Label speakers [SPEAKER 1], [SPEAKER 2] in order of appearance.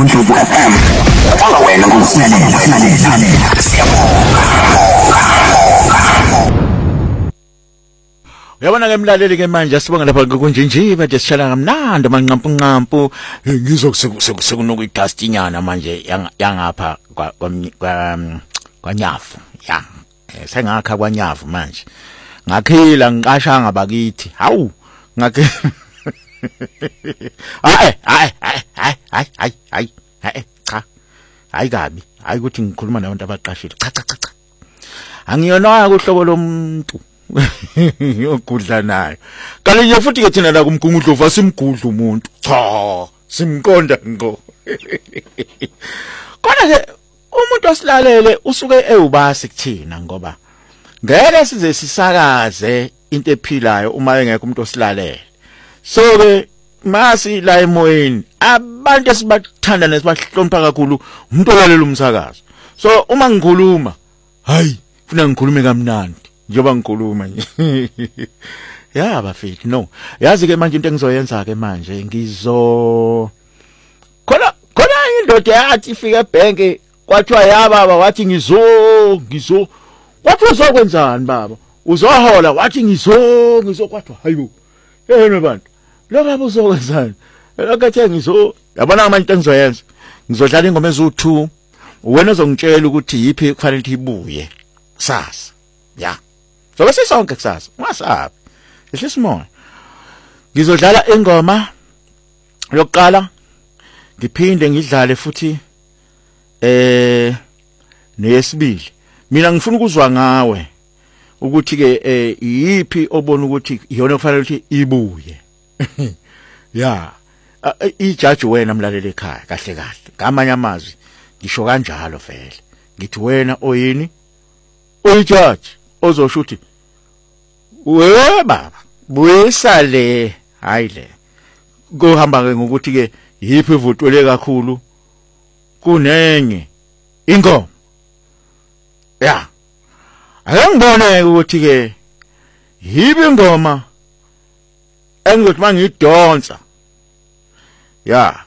[SPEAKER 1] Ndlovu FM. Ola wena ngokusilalela.
[SPEAKER 2] Uyabona ke mlaleli ke manje sibonga lapha kunjinjiba nje sishala kamnandi amanqampu sekunokuyidust inyana manje yangapha kwaNyafu ya sengakha kwaNyafu manje ngakhila ngiqasha ngabakithi hawu ngakhe cha hayi kabi hayi ukuthi ngikhuluma nabantu abaqashile cha angiyona kuhlobo lomuntu yokudla nayo kanti nje futhi ke thina la kumgungudlovu asimgudla umuntu cha simqonda ngo kodwa ke umuntu osilalele usuke ewubasi kuthina ngoba ngeke size sisakaze into ephilayo uma engekho umuntu osilalele so ke masi la emoyeni abantu esibathanda nesibahlonipha kakhulu umuntu olalela umsakazo so uma ngikhuluma hayi funa ngikhulume kamnandi njoba ngikhuluma nje ya bafethu no yazi ke manje into engizoyenza ke manje khona indoda yathi ifika ebank kwathiwa ya baba wathi ngizo wathi uzokwenzani baba uzohola wathi ngizo kwathiwa hayibo yena bantu lo baba uzokwenzani akathe ngizo yabona manje into engizoyenza ngizodlala ingoma ezu2 wena uzongitshela ukuthi yipi kufanele ibuye kusasa ya sobe sisonke kusasa ungasabi ehlisa moya ngizodlala ingoma yokuqala ngiphinde ngidlale futhi neyesibili mina ngifuna ukuzwa ngawe ukuthi ke yipi obona ukuthi iyona kufanele ukuthi ibuye ya ijaji wena mlaleli ekhaya kahle ngamanye amazwi ngisho kanjalo vele ngithi wena oyini oyijaji ozosho ukuthi we baba buyisa le hayi le kuhamba ke ngokuthi ke yipi ivutwele kakhulu kunenye ingoma ya akengibone ukuthi ke yipi ingoma engizothi mangidonsa ya